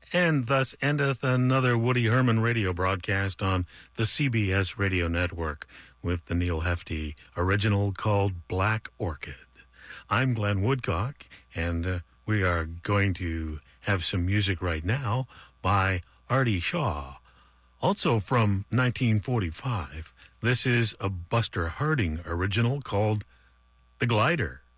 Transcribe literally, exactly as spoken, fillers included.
And thus endeth another Woody Herman radio broadcast on the C B S radio network with the Neil Hefti original called Black Orchid. I'm Glenn Woodcock, and uh, we are going to have some music right now by Artie Shaw. Also from nineteen forty-five, this is a Buster Harding original called The Glider.